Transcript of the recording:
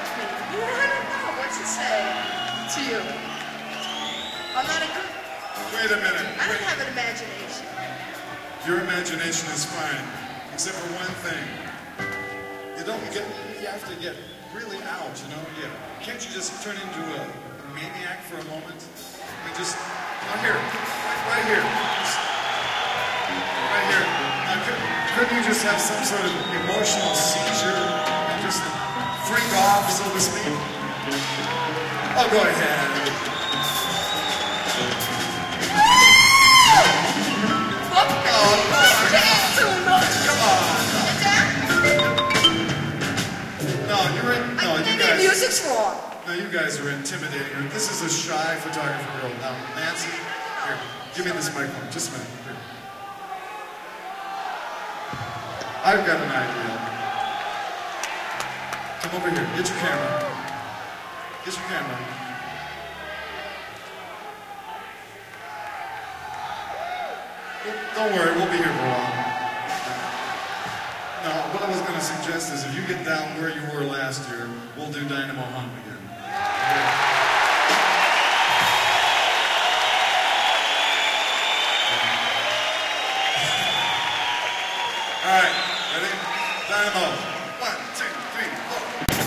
with me. I don't know what to say to you. I'm not a good... Wait a minute. I don't have an imagination. Your imagination is fine, except for one thing. You have to get really out, you know? Yeah. Can't you just turn into a maniac for a moment? I mean, just, here, right here. Right here. Couldn't you just have some sort of emotional seizure and just freak off, so to speak? Oh, go ahead. Music's wrong. No, you guys are intimidating her. This is a shy photographer girl. Now, Nancy, here, give me this microphone. Just a minute. Here. I've got an idea. Come over here. Get your camera. Get your camera. Don't worry, we'll be here for a while. No, what I was going to suggest is if you get down where you were last year, we'll do Dynamo Hump again. All right, ready? Dynamo.